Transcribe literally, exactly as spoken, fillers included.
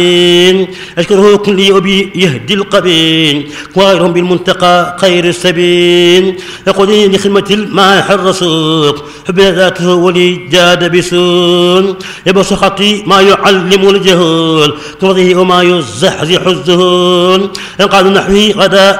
أشكره كلي وبي يهدي القبيل وغيرهم بالمنتقى خير السبيل يقودني لخدمة الماح الرسوق حب ذاته ولي جاد بسون يبص خطي ما يعلم الجهول ترضيه وما يزحزح الذهول ينقاد نحوي غدا